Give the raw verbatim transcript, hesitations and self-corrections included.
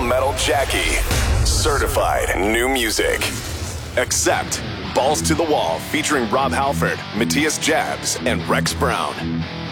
Metal Jackie. Certified new music. Except Balls to the Wall featuring Rob Halford, Matthias Jabs, and Rex Brown.